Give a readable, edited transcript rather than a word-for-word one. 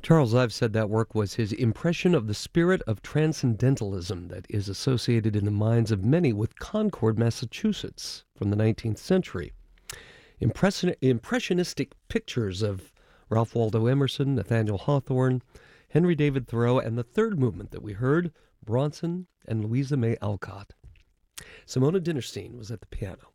Charles Ives said that work was his impression of the spirit of transcendentalism that is associated in the minds of many with Concord, Massachusetts from the 19th century. Impressionistic pictures of Ralph Waldo Emerson, Nathaniel Hawthorne, Henry David Thoreau, and the third movement that we heard, Bronson and Louisa May Alcott. Simona Dinnerstein was at the piano.